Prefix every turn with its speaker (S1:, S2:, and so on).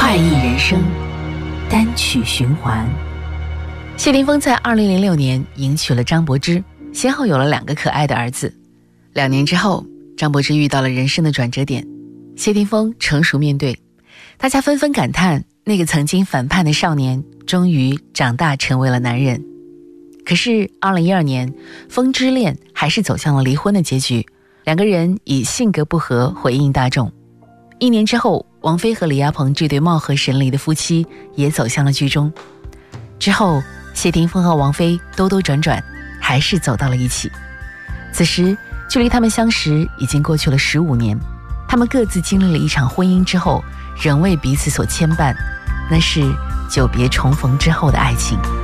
S1: 快意人生单曲循环。
S2: 谢霆锋在2006年迎娶了张柏芝，先后有了2个可爱的儿子。2年之后，张柏芝遇到了人生的转折点，谢霆锋成熟面对，大家纷纷感叹那个曾经反叛的少年终于长大成为了男人。可是2012年，风之恋还是走向了离婚的结局，2个人以性格不合回应大众。1年之后，王菲和李亚鹏这对貌合神离的夫妻也走向了剧终。之后，谢霆锋和王菲兜兜转转，还是走到了一起。此时，距离他们相识已经过去了15年，他们各自经历了一场婚姻之后，仍为彼此所牵绊，那是久别重逢之后的爱情。